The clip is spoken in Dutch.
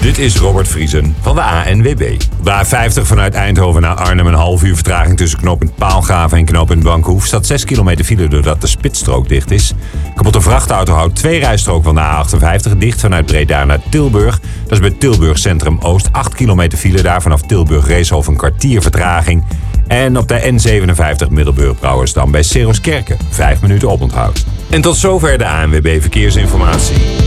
Dit is Robert Vriesen van de ANWB. Op de A50 vanuit Eindhoven naar Arnhem een half uur vertraging tussen knooppunt Paalgraven en knooppunt Bankhoef. Staat 6 kilometer file doordat de spitsstrook dicht is. Kapotte vrachtauto houdt 2 rijstroken van de A58 dicht vanuit Breda naar Tilburg. Dat is bij Tilburg Centrum Oost. 8 kilometer file daar vanaf Tilburg Reeshof een kwartier vertraging. En op de N57 Middelburg-Brouwersdam bij Seroskerken 5 minuten oponthoud. En tot zover de ANWB Verkeersinformatie.